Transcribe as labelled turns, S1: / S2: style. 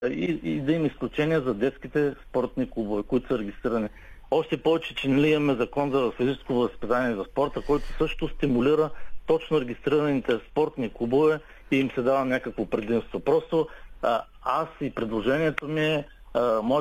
S1: и да има изключения за детските спортни клубове, които са регистрирани. Още повече, че имаме закон за физическо възпитание за спорта, който също стимулира точно регистрираните спортни клубове и им се дава някакво предимство. Просто аз и предложението ми е